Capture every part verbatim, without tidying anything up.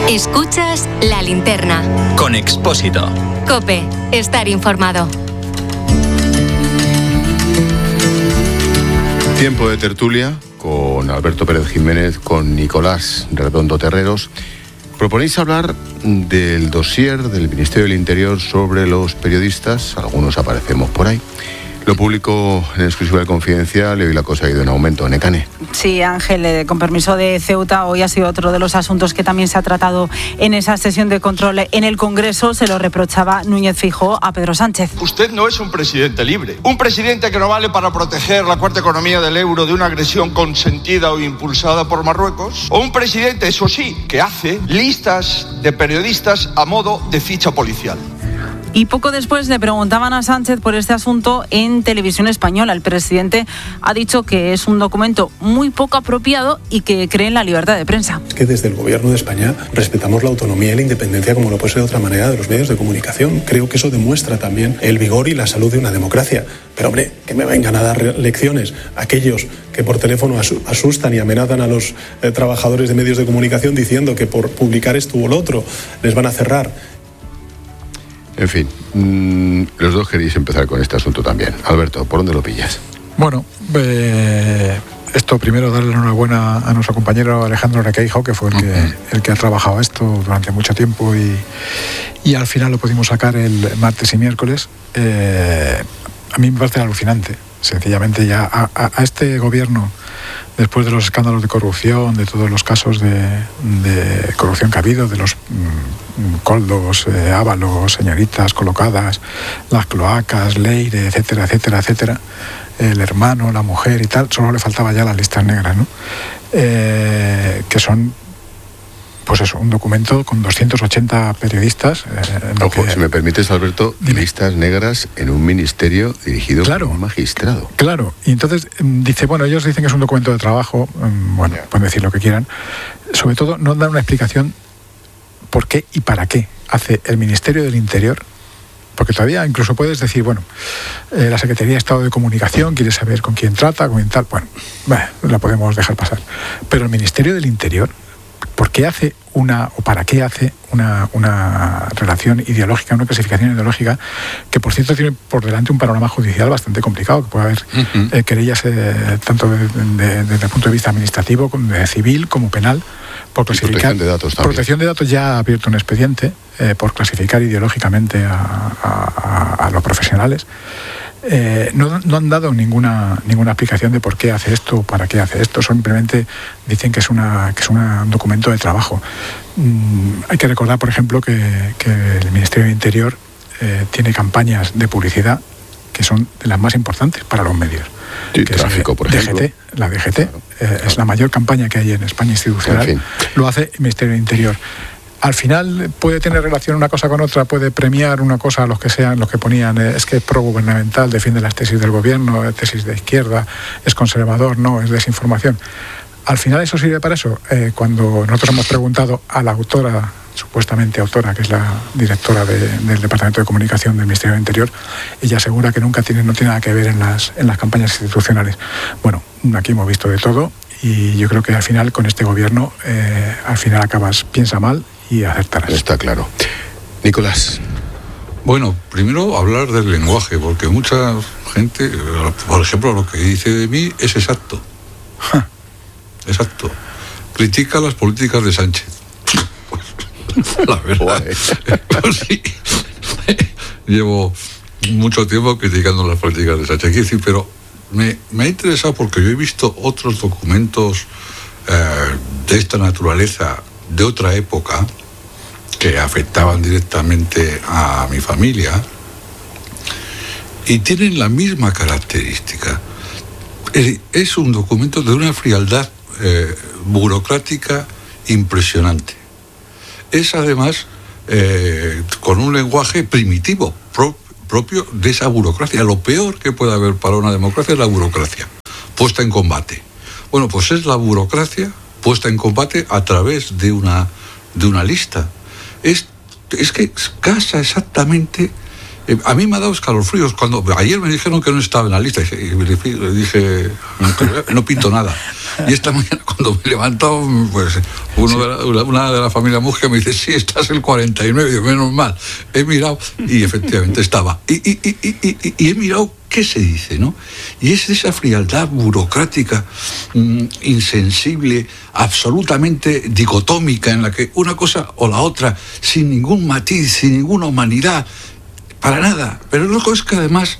Escuchas La Linterna. Con Expósito. COPE. Estar informado. Tiempo de tertulia con Alberto Pérez Jiménez, con Nicolás Redondo Terreros. Proponéis hablar del dossier del Ministerio del Interior sobre los periodistas. Algunos aparecemos por ahí. Lo publicó en exclusiva del Confidencial y hoy la cosa ha ido en aumento. Necane. Sí, Ángel, eh, con permiso de Ceuta, hoy ha sido otro de los asuntos que también se ha tratado en esa sesión de control en el Congreso. Se lo reprochaba Núñez Feijóo a Pedro Sánchez. Usted no es un presidente libre. Un presidente que no vale para proteger la cuarta economía del euro de una agresión consentida o impulsada por Marruecos. O un presidente, eso sí, que hace listas de periodistas a modo de ficha policial. Y poco después le preguntaban a Sánchez por este asunto en Televisión Española. El presidente ha dicho que es un documento muy poco apropiado y que cree en la libertad de prensa. Es que desde el Gobierno de España respetamos la autonomía y la independencia, como no puede ser de otra manera, de los medios de comunicación. Creo que eso demuestra también el vigor y la salud de una democracia. Pero hombre, que me vengan a dar lecciones aquellos que por teléfono asustan y amenazan a los eh, trabajadores de medios de comunicación diciendo que por publicar esto o lo otro les van a cerrar. En fin, mmm, los dos queréis empezar con este asunto también. Alberto, ¿por dónde lo pillas? Bueno, eh, esto primero darle enhorabuena a nuestro compañero Alejandro Requeijo, que fue el que, uh-huh. el que ha trabajado esto durante mucho tiempo y, y al final lo pudimos sacar el martes y miércoles. Eh, a mí me parece alucinante, sencillamente ya a, a, a este gobierno, después de los escándalos de corrupción, de todos los casos de, de corrupción que ha habido, de los mmm, coldos, eh, ábalos, señoritas colocadas, las cloacas, Leire, etcétera, etcétera, etcétera, el hermano, la mujer y tal, solo le faltaba ya las listas negras, ¿no? Eh, que son, pues eso, un documento con doscientos ochenta periodistas. Eh, Ojo, que, si me permites, Alberto, dime. Listas negras en un ministerio dirigido claro, por un magistrado. Claro, y entonces dice, bueno, ellos dicen que es un documento de trabajo, bueno, yeah. pueden decir lo que quieran, sobre todo no dan una explicación por qué y para qué hace el Ministerio del Interior, porque todavía incluso puedes decir, bueno, eh, la Secretaría de Estado de Comunicación quiere saber con quién trata, con quién tal, bueno, bah, la podemos dejar pasar, pero el Ministerio del Interior, ¿por qué hace una, o para qué hace una, una relación ideológica, una clasificación ideológica, que por cierto tiene por delante un panorama judicial bastante complicado, que puede haber uh-huh. eh, querellas eh, tanto de, de, desde el punto de vista administrativo, como de civil, como penal, por clasificar. Protección de datos también. Protección de datos ya ha abierto un expediente eh, por clasificar ideológicamente a, a, a los profesionales. Eh, no, no han dado ninguna ninguna explicación de por qué hace esto o para qué hace esto, simplemente dicen que es una que es una, un documento de trabajo. Mm, hay que recordar, por ejemplo, que, que el Ministerio del Interior eh, tiene campañas de publicidad que son de las más importantes para los medios. Sí, que tráfico, es por ejemplo. D G T, la D G T, claro, eh, claro. es la mayor campaña que hay en España institucional. En fin. Lo hace el Ministerio del Interior. Al final puede tener relación una cosa con otra, puede premiar una cosa a los que sean, los que ponían, eh, es que es progubernamental, defiende las tesis del gobierno, es tesis de izquierda, es conservador, no, es desinformación. Al final eso sirve para eso. Eh, cuando nosotros hemos preguntado a la autora, supuestamente autora, que es la directora de, del Departamento de Comunicación del Ministerio del Interior, ella asegura que nunca tiene, no tiene nada que ver en las, en las campañas institucionales. Bueno, aquí hemos visto de todo y yo creo que al final con este gobierno, eh, al final acabas, piensa mal y acertarás. Está claro. Nicolás. Bueno, primero hablar del lenguaje, porque mucha gente, por ejemplo, lo que dice de mí es exacto. Ja. Exacto. Critica las políticas de Sánchez. Pues, la verdad. Pues sí. Llevo mucho tiempo criticando las políticas de Sánchez. Quiero decir, pero me, me ha interesado porque yo he visto otros documentos eh, de esta naturaleza de otra época que afectaban directamente a mi familia y tienen la misma característica. Es, es un documento de una frialdad eh, burocrática impresionante. Es además eh, con un lenguaje primitivo, pro, propio de esa burocracia. Lo peor que puede haber para una democracia es la burocracia, puesta en combate. Bueno, pues es la burocracia puesta en combate a través de una, de una lista. Es, es que casa exactamente Eh, a mí me ha dado escalofríos cuando ayer me dijeron que no estaba en la lista y le dije, no pinto nada. Y esta mañana cuando me he levantado, pues uno de la, una de la familia Mujer me dice, sí, estás el cuarenta y nueve, y yo, menos mal. He mirado y efectivamente estaba. Y, y, y, y, y, y he mirado qué se dice, ¿no? Y es esa frialdad burocrática, mmm, insensible, absolutamente dicotómica, en la que una cosa o la otra, sin ningún matiz, sin ninguna humanidad, para nada. Pero luego es que además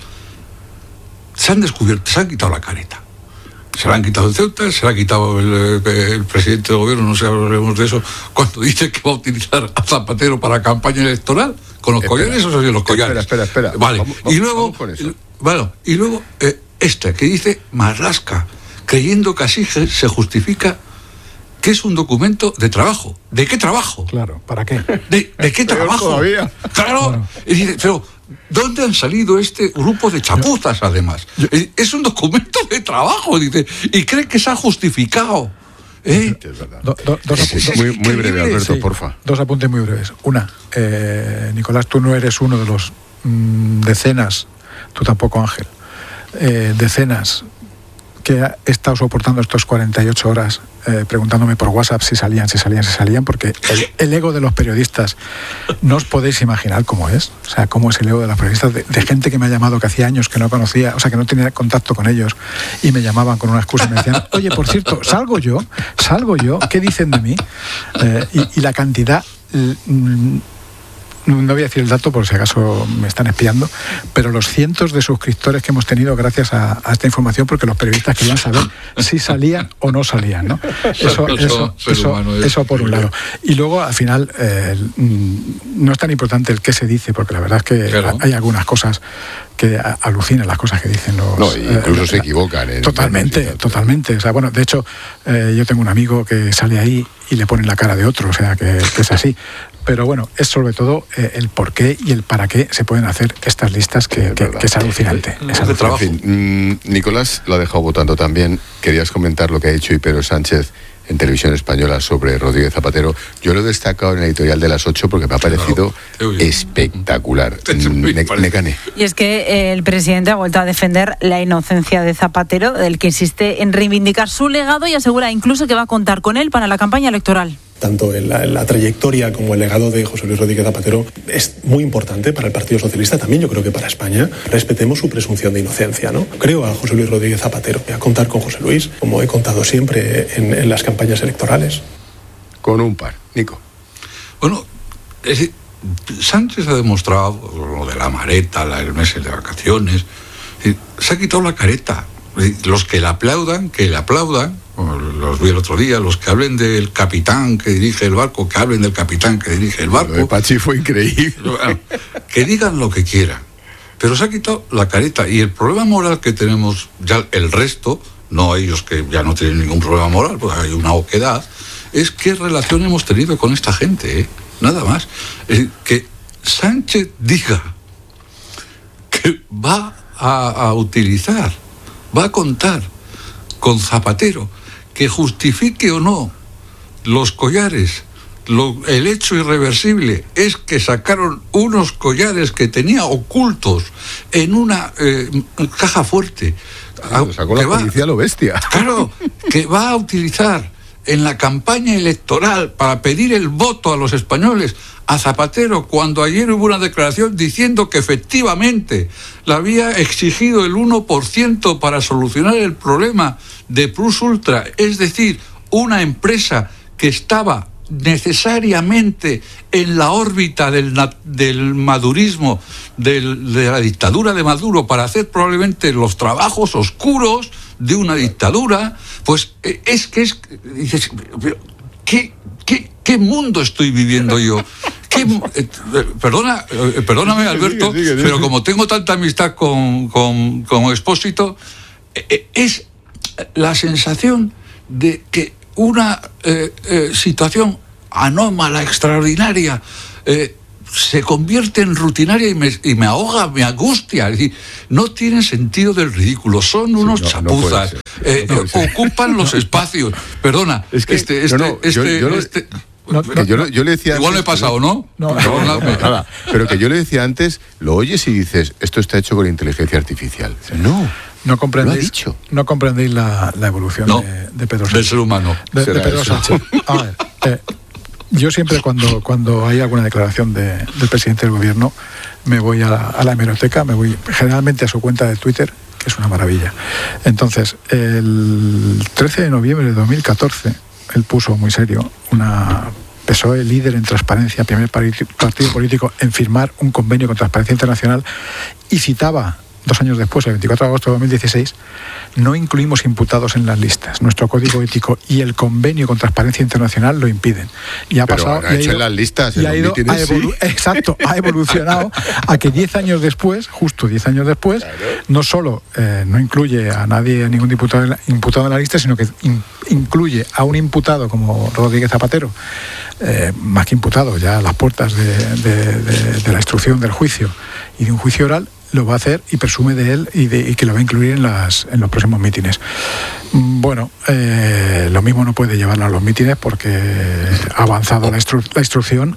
se han descubierto, se han quitado la careta. Se la han quitado en Ceuta, se la ha quitado el, el presidente del gobierno, no sé, hablaremos de eso, cuando dice que va a utilizar a Zapatero para campaña electoral, con los espera, collares, o sea, los collares. Espera, espera, espera. Vale, vamos, vamos, y luego, bueno, y luego eh, esta que dice Marlaska, creyendo que así se justifica que es un documento de trabajo. ¿De qué trabajo? Claro, ¿para qué? ¿De, de qué trabajo? Todavía. Claro, bueno. Y dice, pero ¿dónde han salido este grupo de chapuzas, yo, además? Yo, es un documento de trabajo, dice, y cree que se ha justificado. ¿Eh? Es verdad. Do, do, dos es, es, muy, muy breve, Alberto, sí, porfa. Dos apuntes muy breves. Una, eh, Nicolás, tú no eres uno de los mmm, decenas, tú tampoco, Ángel, eh, decenas que ha estado soportando estos cuarenta y ocho horas eh, preguntándome por WhatsApp si salían, si salían, si salían, porque el, el ego de los periodistas no os podéis imaginar cómo es, o sea, cómo es el ego de los periodistas, de, de gente que me ha llamado que hacía años que no conocía, o sea, que no tenía contacto con ellos y me llamaban con una excusa y me decían, oye, por cierto, salgo yo, salgo yo, ¿qué dicen de mí? Eh, y, y la cantidad... Mm, no voy a decir el dato por si acaso me están espiando, pero los cientos de suscriptores que hemos tenido gracias a, a esta información, porque los periodistas querían saber si salían o no salían, ¿no? Eso, eso, eso, eso por un lado. Y luego, al final, eh, no es tan importante el qué se dice, porque la verdad es que claro, hay algunas cosas que alucinan las cosas que dicen los... No, incluso eh, se equivocan. ¿eh? Totalmente, totalmente. O sea, bueno, de hecho, eh, yo tengo un amigo que sale ahí y le ponen la cara de otro, o sea, que, que es así. Pero bueno, es sobre todo eh, el por qué y el para qué se pueden hacer estas listas que, sí, que, que es alucinante. Sí, es es alucinante. En fin, mmm, Nicolás lo ha dejado votando también. Querías comentar lo que ha dicho Pedro Sánchez en Televisión Española sobre Rodríguez Zapatero. Yo lo he destacado en el editorial de las ocho porque me ha parecido claro, espectacular. Nekane. Y es que el presidente ha vuelto a defender la inocencia de Zapatero, del que insiste en reivindicar su legado y asegura incluso que va a contar con él para la campaña electoral. Tanto en la, en la trayectoria como el legado de José Luis Rodríguez Zapatero es muy importante para el Partido Socialista, también yo creo que para España. Respetemos su presunción de inocencia, ¿no? Creo a José Luis Rodríguez Zapatero, voy a contar con José Luis, como he contado siempre en, en las campañas electorales. Con un par. Nico. Bueno, es decir, Sánchez ha demostrado lo de la mareta, el mes de vacaciones, se ha quitado la careta. Los que le aplaudan, que le aplaudan, los vi el otro día, los que hablen del capitán que dirige el barco, que hablen del capitán que dirige el barco. Lo de Pachi fue increíble. Bueno, que digan lo que quieran, pero se ha quitado la careta. Y el problema moral que tenemos ya el resto, no ellos que ya no tienen ningún problema moral, porque hay una oquedad, es qué relación hemos tenido con esta gente, ¿eh? Nada más. Es decir, que Sánchez diga que va a, a utilizar, va a contar con Zapatero, que justifique o no los collares. Lo, el hecho irreversible es que sacaron unos collares que tenía ocultos en una eh, caja fuerte. Lo sacó la policía, lo bestia. Claro, que va a utilizar en la campaña electoral para pedir el voto a los españoles a Zapatero, cuando ayer hubo una declaración diciendo que efectivamente le había exigido el uno por ciento para solucionar el problema de Plus Ultra, es decir, una empresa que estaba necesariamente en la órbita del, del madurismo, del, de la dictadura de Maduro, para hacer probablemente los trabajos oscuros de una dictadura. Pues es que es... Dices, ¿qué, qué, qué mundo estoy viviendo yo? ¿Qué, eh, perdona, eh, perdóname, Alberto, sigue, sigue, sigue. Pero como tengo tanta amistad con, con, con Expósito, eh, es la sensación de que una eh, eh, situación anómala, extraordinaria, eh, se convierte en rutinaria y me, y me ahoga, me angustia. Es decir, no tienen sentido del ridículo, son unos sí, no, chapuzas, no eh, no ocupan los espacios. Perdona, es que, este, este, no, no, este, yo, yo este, no, que yo, yo le decía igual antes, me he pasado, ¿no? No, No, no, no, nada. Pero que yo le decía antes, lo oyes y dices, esto está hecho con inteligencia artificial. No. No comprendéis, Lo ha dicho. No comprendéis la, la evolución No, de, de Pedro Sánchez. del ser humano. De, de Pedro eso. Sánchez. A ver, eh, yo siempre cuando, cuando hay alguna declaración de, del presidente del gobierno, me voy a la, a la hemeroteca, me voy generalmente a su cuenta de Twitter, que es una maravilla. Entonces, el trece de noviembre de dos mil catorce, él puso muy serio una... P S O E líder en transparencia, primer partido político en firmar un convenio con Transparencia Internacional, y citaba dos años después, el veinticuatro de agosto de dos mil dieciséis, no incluimos imputados en las listas. Nuestro código ético y el convenio con Transparencia Internacional lo impiden. Y ha Pero pasado. ha Y ha hecho ido, en las listas, y en ha los ido mítines, a evolu- sí. Exacto, ha evolucionado a que diez años después, justo diez años después, Claro. no solo eh, no incluye a nadie, a ningún diputado en la, imputado en la lista, sino que in, incluye a un imputado como Rodríguez Zapatero, eh, más que imputado, ya a las puertas de, de, de, de la instrucción del juicio y de un juicio oral, lo va a hacer y presume de él y, de, y que lo va a incluir en, las, en los próximos mítines. Bueno, eh, lo mismo no puede llevarlo a los mítines porque ha avanzado la, instru la instrucción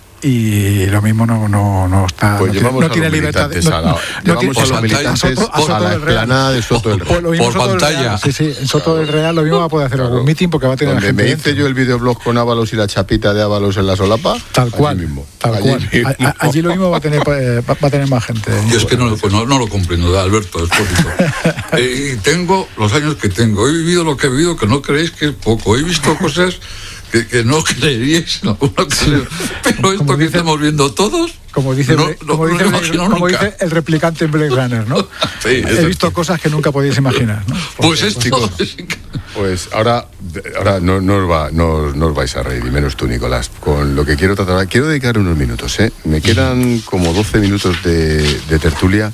y lo mismo no, no, no está. Pues no llevamos tiene, no a tiene los libertad. De, militantes no, a la- no llevamos tiene- a los Soto- militantes a Soto- a Soto a la del Real. explanada de Soto del Pues Real. lo mismo Por Soto del pantalla. Real, sí, sí, en Soto del Real lo mismo va a poder hacer Claro. algún mitin porque va a tener la Donde gente me dentro. hice yo el videoblog con Ábalos y la chapita de Ábalos en la solapa. Tal allí cual, mismo, tal allí cual. mismo. A- a- Allí lo mismo va a tener, eh, va va a tener más gente. Yo es que no, lo- pues no, no lo comprendo, Alberto Expósito. Eh, y tengo los años que tengo. He vivido lo que he vivido, que no creéis que es poco. He visto cosas que, que no creeríais en alguna ocasión. Pero esto Como que dice- estamos viendo todos, Como dice, no, como no, dice, no lo he imaginado como nunca. dice el replicante en Blade Runner, ¿no? Sí, He exacto. visto cosas que nunca podíais imaginar, ¿no? Pues Porque, esto chicos, es inc- Pues ahora, ahora no, no, os va, no, no os vais a reír, y menos tú, Nicolás, con lo que quiero tratar. Quiero dedicar unos minutos, ¿eh? Me quedan como doce minutos de, de tertulia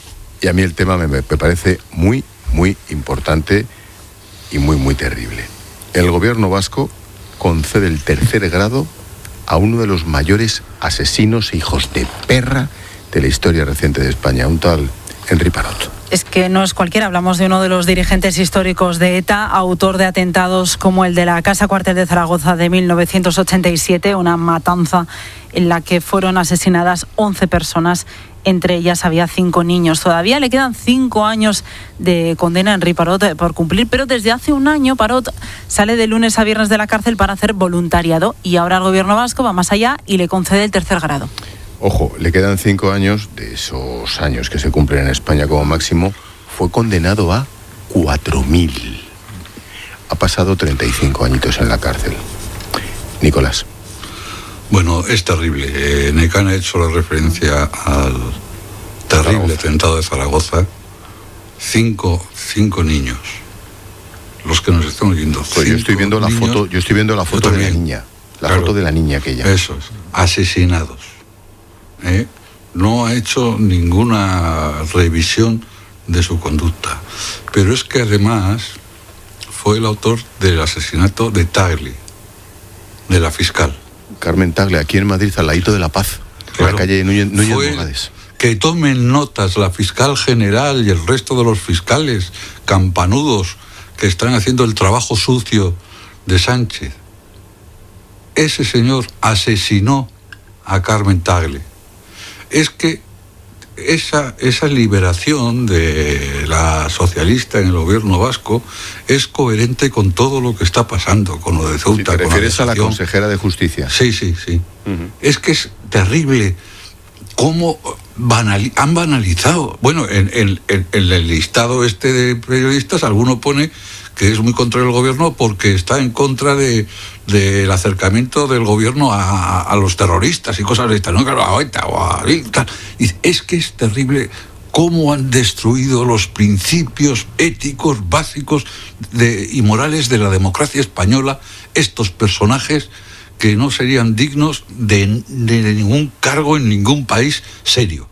y a mí el tema me, me parece muy, muy importante y muy, muy terrible. El gobierno vasco concede el tercer grado a uno de los mayores asesinos e hijos de perra de la historia reciente de España, un tal Henry Parot. Es que no es cualquiera, hablamos de uno de los dirigentes históricos de ETA, autor de atentados como el de la Casa Cuartel de Zaragoza de mil novecientos ochenta y siete, una matanza en la que fueron asesinadas once personas, entre ellas había cinco niños. Todavía le quedan cinco años de condena a Henry Parot por cumplir, pero desde hace un año Parot sale de lunes a viernes de la cárcel para hacer voluntariado y ahora el gobierno vasco va más allá y le concede el tercer grado. Ojo, le quedan cinco años, de esos años que se cumplen en España como máximo, fue condenado a cuatro mil. Ha pasado treinta y cinco añitos en la cárcel. Nicolás. Bueno, es terrible. Eh, Necán ha hecho la referencia al terrible Zaragoza. atentado de Zaragoza. Cinco, cinco niños. Los que nos están oyendo. Pues yo Cinco estoy viendo la niños. foto, yo estoy viendo la Yo foto de la también. niña. La Claro. foto de la niña aquella. Eso es, asesinados. ¿Eh? No ha hecho ninguna revisión de su conducta. Pero es que además fue el autor del asesinato de Tagle, de la fiscal. Carmen Tagle, aquí en Madrid, al ladito de La Paz, en Claro. la calle Núñez, Núñez Fue Morgades. que tomen notas la fiscal general y el resto de los fiscales campanudos que están haciendo el trabajo sucio de Sánchez. Ese señor asesinó a Carmen Tagle. Es que esa, esa liberación de la socialista en el gobierno vasco es coherente con todo lo que está pasando, con lo de Si Ceuta. te con refieres a la dejación. consejera de Justicia. Sí, sí, sí. Ujú. Es que es terrible cómo banali- han banalizado. Bueno, en, en- en- en el listado este de periodistas, alguno pone que es muy contra el gobierno porque está en contra de del acercamiento del gobierno a, a los terroristas y cosas de estas, ¿no? Claro, a ETA o a y tal. Y es que es terrible cómo han destruido los principios éticos básicos de, y morales de la democracia española estos personajes que no serían dignos de, de ningún cargo en ningún país serio.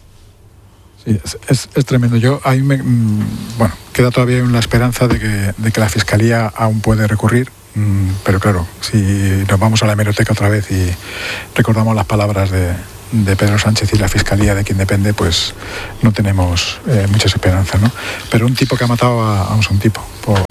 Sí, es, es- es tremendo. Yo ahí me, mm, bueno, queda todavía la esperanza de que, de que la Fiscalía aún puede recurrir, mm, pero claro, si nos vamos a la hemeroteca otra vez y recordamos las palabras de, de Pedro Sánchez y la Fiscalía de quien depende, pues no tenemos eh, muchas esperanzas, ¿no? Pero un tipo que ha matado a, vamos, un tipo por,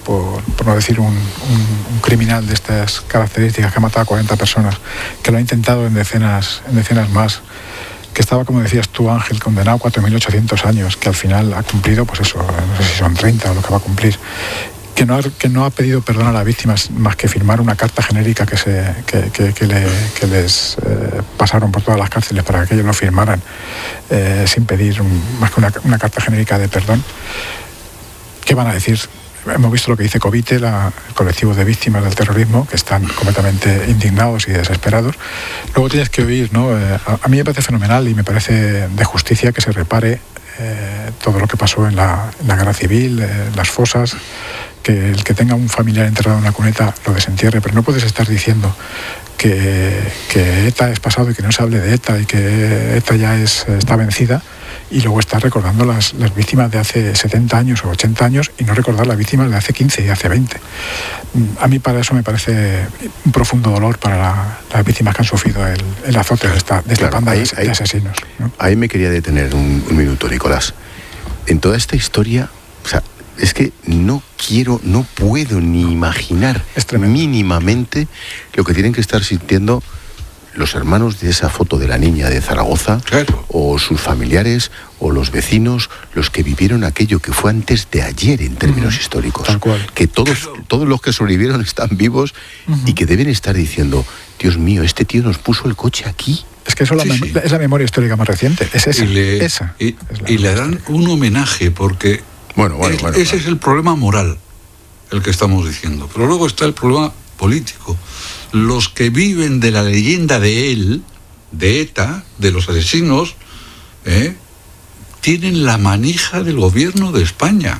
por, por no decir un, un, un criminal de estas características que ha matado a cuarenta personas, que lo ha intentado en decenas, en decenas más, que estaba, como decías tú, Ángel, condenado a cuatro mil ochocientos años, que al final ha cumplido, pues eso, no sé si son treinta o lo que va a cumplir, que no ha, que no ha pedido perdón a las víctimas más que firmar una carta genérica que, se, que, que, que, le, que les eh, pasaron por todas las cárceles para que ellos lo firmaran, eh, sin pedir un, más que una, una carta genérica de perdón. ¿Qué van a decir? Hemos visto lo que dice Covite, la, el colectivo de víctimas del terrorismo, que están completamente indignados y desesperados. Luego tienes que oír, ¿no? Eh, a, a mí me parece fenomenal y me parece de justicia que se repare eh, todo lo que pasó en la, en la guerra civil, eh, las fosas, que el que tenga un familiar enterrado en una cuneta lo desentierre, pero no puedes estar diciendo que, que ETA es pasado y que no se hable de ETA y que ETA ya es, está vencida, y luego estar recordando las, las víctimas de hace setenta años o ochenta años y no recordar las víctimas de hace quince y de hace veinte. A mí para eso me parece un profundo dolor para la, las víctimas que han sufrido el, el azote de esta, de esta claro, banda ahí, de, ahí, de asesinos, ¿no? Ahí me quería detener un, un minuto, Nicolás. En toda esta historia, o sea, es que no quiero, no puedo ni imaginar mínimamente lo que tienen que estar sintiendo los hermanos de esa foto de la niña de Zaragoza, claro, o sus familiares, o los vecinos, los que vivieron aquello que fue antes de ayer en términos uh-huh. históricos. Tal cual. Que todos, claro, todos los que sobrevivieron están vivos uh-huh. y que deben estar diciendo, Dios mío, este tío nos puso el coche aquí. Es que eso sí, la mem- sí. es la memoria histórica más reciente, es esa. Y le, esa y, es y le dan un homenaje porque bueno, bueno, es, bueno, ese bueno. es el problema moral, el que estamos diciendo. Pero luego está el problema político. Los que viven de la leyenda de él, de ETA, de los asesinos, ¿eh? tienen la manija del gobierno de España,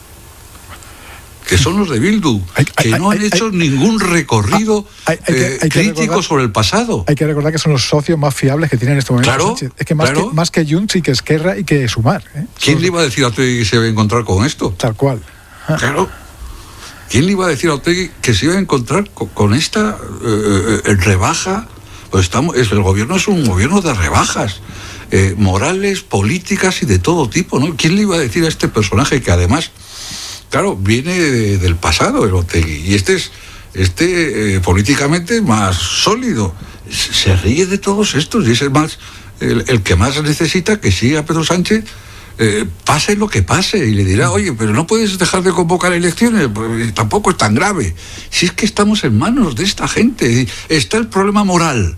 que son los de Bildu, hay, que hay, no hay, han hecho hay, ningún recorrido hay, hay que, hay eh, que crítico recordar, sobre el pasado. Hay que recordar que son los socios más fiables que tienen en este momento. Claro, Sánchez. Es que más, claro. que más que Junts y que Esquerra y que Sumar. ¿eh? ¿Quién son... le iba a decir a Otegui que se iba a encontrar con esto? Tal cual. Claro. ¿Quién le iba a decir a Otegui que se iba a encontrar con, con esta eh, eh, rebaja? Pues estamos, es, el gobierno es un gobierno de rebajas eh, morales, políticas y de todo tipo, ¿no? ¿Quién le iba a decir a este personaje que además, claro, viene de, del pasado, el Otegui, y este es este eh, políticamente más sólido? Se ríe de todos estos y es el más el, el que más necesita que siga Pedro Sánchez. Eh, pase lo que pase, y le dirá, oye, pero no puedes dejar de convocar elecciones, pues, tampoco es tan grave. Si es que estamos en manos de esta gente, está el problema moral,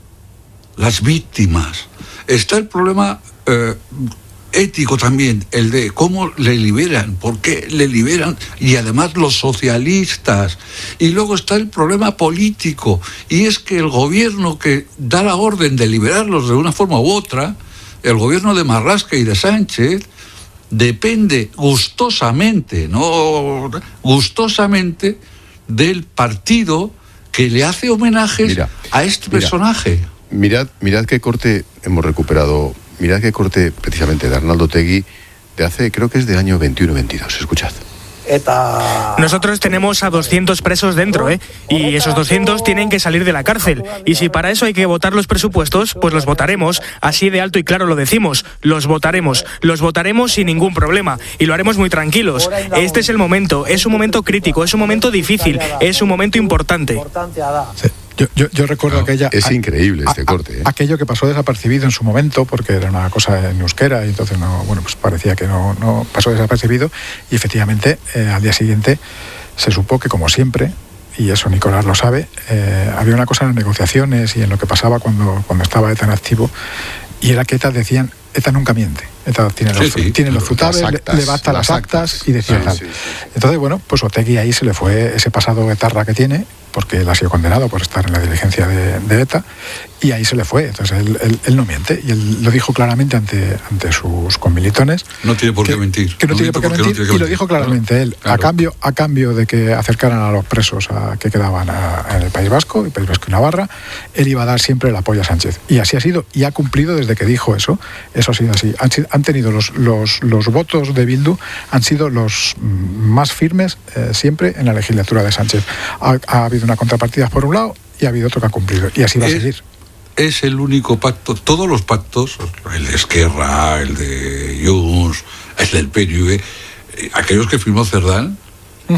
las víctimas, está el problema eh, ético también, el de cómo le liberan, por qué le liberan, y además los socialistas, y luego está el problema político, y es que el gobierno que da la orden de liberarlos de una forma u otra, el gobierno de Marlaska y de Sánchez, depende gustosamente, no gustosamente, del partido que le hace homenajes mira, a este mira, personaje. Mirad, mirad qué corte hemos recuperado, mirad qué corte precisamente de Arnaldo Otegui de hace, creo que es del año veintiuno veintidós. Escuchad. Nosotros tenemos a doscientos presos dentro, ¿eh? Y esos doscientos tienen que salir de la cárcel. Y si para eso hay que votar los presupuestos, pues los votaremos. Así de alto y claro lo decimos. Los votaremos. Los votaremos sin ningún problema. Y lo haremos muy tranquilos. Este es el momento. Es un momento crítico. Es un momento difícil. Es un momento importante. Sí. Yo, yo, yo recuerdo no, aquella... Es a, increíble este a, corte. ¿eh? Aquello que pasó desapercibido en su momento, porque era una cosa en euskera, y entonces no, bueno, pues parecía que no, no pasó desapercibido, y efectivamente eh, al día siguiente se supo que, como siempre, y eso Nicolás lo sabe, eh, había una cosa en las negociaciones y en lo que pasaba cuando, cuando estaba ETA en activo, y era que ETA decían, ETA nunca miente, ETA tiene los, sí, sí, tiene los zutables, actas, le basta las, las actas, actas y decía sí, tal. Sí, sí. Entonces, bueno, pues Otegui ahí se le fue ese pasado etarra que tiene, porque él ha sido condenado por estar en la diligencia de, de ETA, y ahí se le fue. Entonces él, él, él no miente, y él lo dijo claramente ante, ante sus conmilitones. No tiene por qué mentir. Que no, no tiene por qué mentir, no tiene que y mentir. Lo dijo claramente claro, él, claro. a cambio a cambio de que acercaran a los presos a, que quedaban a, en el País Vasco, el País Vasco y Navarra, él iba a dar siempre el apoyo a Sánchez. Y así ha sido, y ha cumplido desde que dijo eso. Eso ha sido así. Han, han tenido los, los, los votos de Bildu, han sido los más firmes eh, siempre en la legislatura de Sánchez. Ha, ha habido una contrapartida por un lado y ha habido otro que ha cumplido, y así va es, a seguir. Es el único pacto, todos los pactos, el de Esquerra, el de Junts, el del P N V, aquellos que firmó Cerdán,